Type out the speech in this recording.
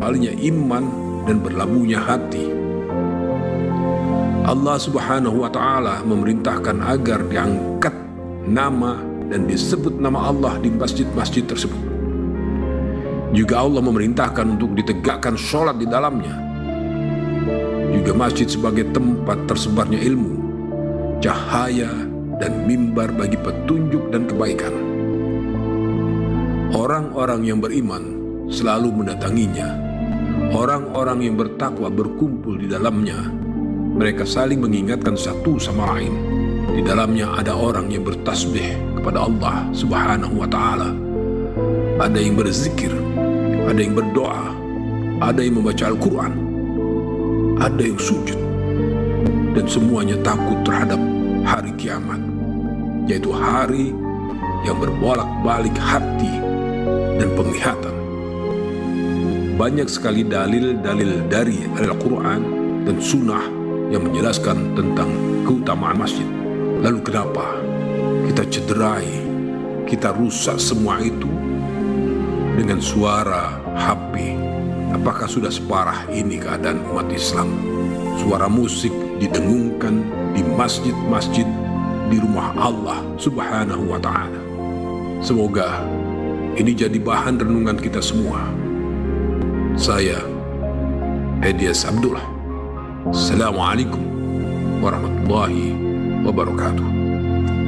terkepalnya iman dan berlabuhnya hati. Allah Subhanahu wa Ta'ala memerintahkan agar diangkat nama dan disebut nama Allah di masjid-masjid tersebut. Juga Allah memerintahkan untuk ditegakkan sholat di dalamnya. Juga masjid sebagai tempat tersebarnya ilmu, cahaya, dan mimbar bagi petunjuk dan kebaikan. Orang-orang yang beriman selalu mendatanginya. Orang-orang yang bertakwa berkumpul di dalamnya. Mereka saling mengingatkan satu sama lain. Di dalamnya ada orang yang bertasbih kepada Allah Subhanahu wa Ta'ala. Ada yang berzikir, ada yang berdoa, ada yang membaca Al-Quran, ada yang sujud, dan semuanya takut terhadap hari kiamat, yaitu hari yang berbolak-balik hati dan penglihatan. Banyak sekali dalil-dalil dari Al-Quran dan Sunnah yang menjelaskan tentang keutamaan masjid. Lalu kenapa kita cederai, kita rusak semua itu dengan suara HP? Apakah sudah separah ini keadaan umat Islam? Suara musik didengungkan di masjid-masjid di rumah Allah Subhanahu wa Ta'ala. Semoga ini jadi bahan renungan kita semua. Saya Edias Abdullah. Assalamualaikum warahmatullahi wabarakatuh.